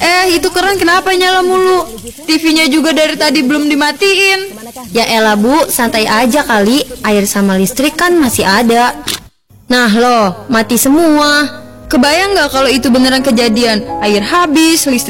Itu keran kenapa nyala mulu? TV-nya juga dari tadi belum dimatiin. Ya elah Bu, santai aja kali. Air sama listrik kan masih ada. Nah loh, mati semua. Kebayang gak kalau itu beneran kejadian? Air habis, listrik